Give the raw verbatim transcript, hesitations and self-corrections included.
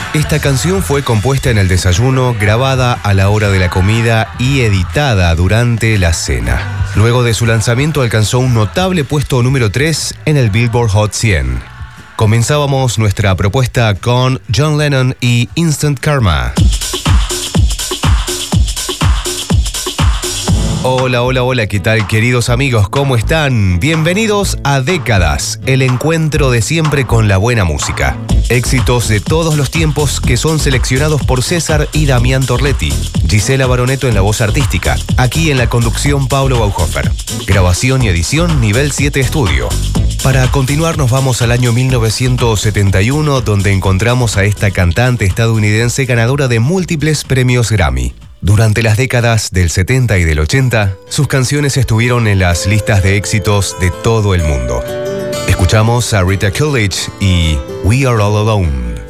Esta canción fue compuesta en el desayuno, grabada a la hora de la comida y editada durante la cena. Luego de su lanzamiento alcanzó un notable puesto número tres en el Billboard Hot cien. Comenzábamos nuestra propuesta con John Lennon y Instant Karma. Hola, hola, hola, ¿qué tal, queridos amigos? ¿Cómo están? Bienvenidos a Décadas, el encuentro de siempre con la buena música. Éxitos de todos los tiempos que son seleccionados por César y Damián Torletti. Gisela Baroneto en la voz artística. Aquí en la conducción, Pablo Bauhofer. Grabación y edición, nivel siete estudio. Para continuar nos vamos al año mil novecientos setenta y uno, donde encontramos a esta cantante estadounidense ganadora de múltiples premios Grammy. Durante las décadas del setenta y del ochenta, sus canciones estuvieron en las listas de éxitos de todo el mundo. Escuchamos a Rita Coolidge y We Are All Alone.